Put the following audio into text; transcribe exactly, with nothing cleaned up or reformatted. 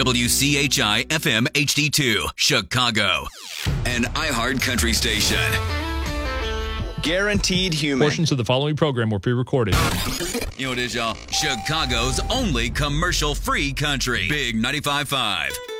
W C H I F M H D two, Chicago. An iHeart Country station. Guaranteed human. Portions of the following program were pre-recorded. You know what it is, y'all? Chicago's only commercial-free country. Big ninety-five point five.